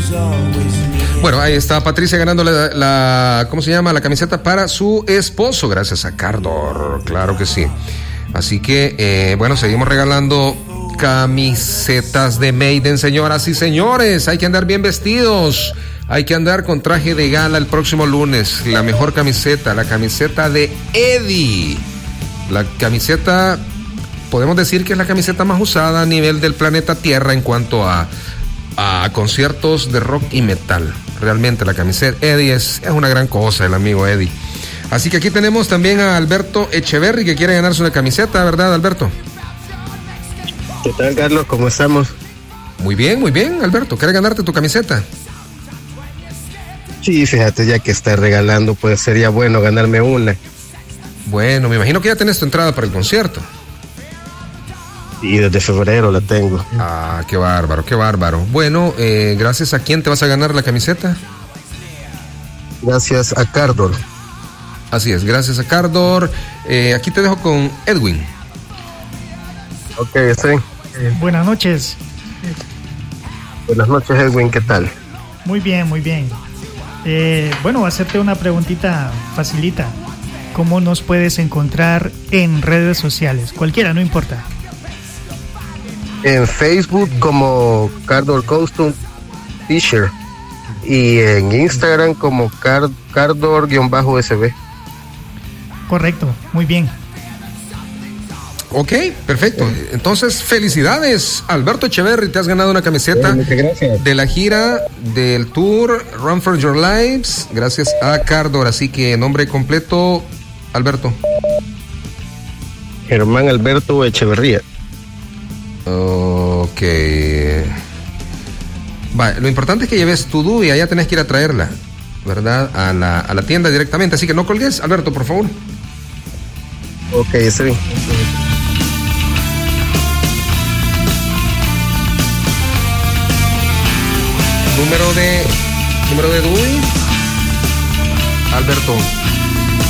Bueno, ahí está Patricia ganando ¿cómo se llama? La camiseta para su esposo, gracias a Cardor, claro que sí. Así que, bueno, seguimos regalando camisetas de Maiden, señoras y señores. Hay que andar bien vestidos, hay que andar con traje de gala el próximo lunes. La mejor camiseta, la camiseta de Eddie. La camiseta, podemos decir que es la camiseta más usada a nivel del planeta Tierra en cuanto a conciertos de rock y metal. Realmente la camiseta Eddie es una gran cosa, el amigo Eddie. Así que aquí tenemos también a Alberto Echeverry, que quiere ganarse una camiseta, ¿verdad, Alberto? ¿Qué tal, Carlos? ¿Cómo estamos? Muy bien, Alberto. ¿Quieres ganarte tu camiseta? Sí, fíjate, ya que está regalando, pues sería bueno ganarme una. Bueno, me imagino que ya tenés tu entrada para el concierto. Y desde febrero la tengo. Ah, qué bárbaro, qué bárbaro. Bueno, gracias a quién te vas a ganar la camiseta. Gracias a Cardor. Así es, gracias a Cardor. Aquí te dejo con Edwin. Ok, sí. Buenas noches. Buenas noches, Edwin, ¿qué tal? Muy bien, muy bien. Bueno, hacerte una preguntita facilita. ¿Cómo nos puedes encontrar en redes sociales? Cualquiera, no importa. En Facebook como Cardor Custom T-shirt y en Instagram como Cardor-SB. Correcto, muy bien. Ok, perfecto. Entonces, felicidades, Alberto Echeverry. Te has ganado una camiseta de la gira del tour Run for Your Lives, gracias a Cardor. Así que, nombre completo, Alberto. Germán Alberto Echeverría. Ok. Vale, lo importante es que lleves tu DU y allá tenés que ir a traerla, ¿verdad? A la tienda directamente. Así que no colgues, Alberto, por favor. Ok, está bien. Número de DUI, Alberto.